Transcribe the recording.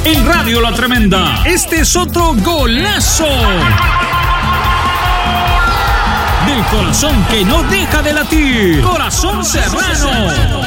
En Radio La Tremenda, este es otro golazo. Del corazón que no deja de latir. Corazón Serrano.